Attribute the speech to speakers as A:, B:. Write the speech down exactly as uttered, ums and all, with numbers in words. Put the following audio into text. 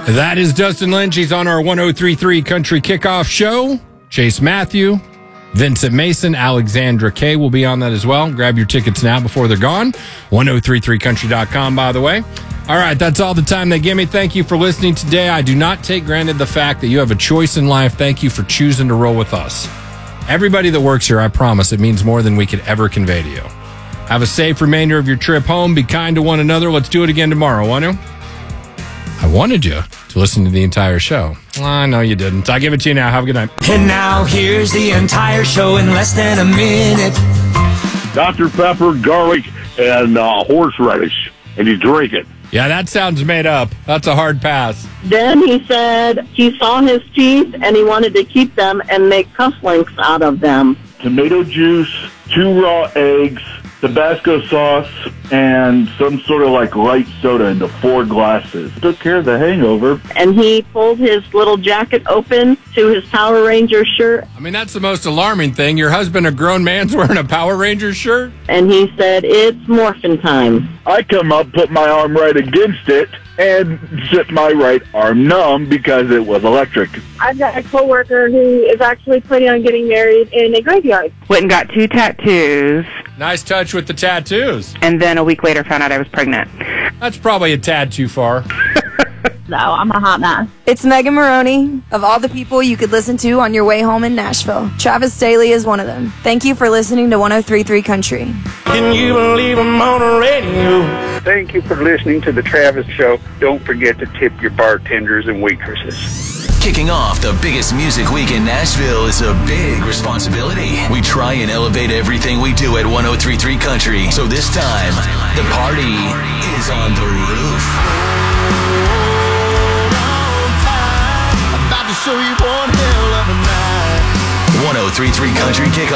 A: That is Dustin Lynch. He's on our one oh three point three Country Kickoff Show. Chase Matthew, Vincent Mason, Alexandra Kay will be on that as well. Grab your tickets now before they're gone. ten thirty-three country dot com, by the way. All right, that's all the time they give me. Thank you for listening today. I do not take granted the fact that you have a choice in life. Thank you for choosing to roll with us. Everybody that works here, I promise, it means more than we could ever convey to you. Have a safe remainder of your trip home. Be kind to one another. Let's do it again tomorrow, want to? I wanted you to listen to the entire show. I know you didn't. I give it to you now. Have a good night.
B: And now here's the entire show in less than a minute.
C: Doctor Pepper, garlic, and uh, horseradish, and you drink it.
A: Yeah, that sounds made up. That's a hard pass.
D: Then he said he saw his teeth and he wanted to keep them and make cufflinks out of them.
C: Tomato juice, two raw eggs, Tabasco sauce, and some sort of like light soda into four glasses. Took care of the hangover.
D: And he pulled his little jacket open to his Power Ranger shirt.
A: I mean, that's the most alarming thing. Your husband, a grown man's wearing a Power Ranger shirt?
D: And he said, it's morphin' time.
C: I come up, put my arm right against it, and set my right arm numb because it was electric.
E: I've got a coworker who is actually planning on getting married in a graveyard.
F: Went and got two tattoos.
A: Nice touch with the tattoos.
F: And then a week later found out I was pregnant.
A: That's probably a tad too far.
E: No, I'm a hot mess.
G: It's Megan Maroney. Of all the people you could listen to on your way home in Nashville, Travis Daly is one of them. Thank you for listening to ten thirty-three Country.
B: Can you believe I'm on the radio?
H: Thank you for listening to the Travis Show. Don't forget to tip your bartenders and waitresses.
I: Kicking off the biggest music week in Nashville is a big responsibility. We try and elevate everything we do at ten thirty-three Country. So this time, the party is on the roof. About to show you one hell of a night. ten thirty-three Country Kickoff.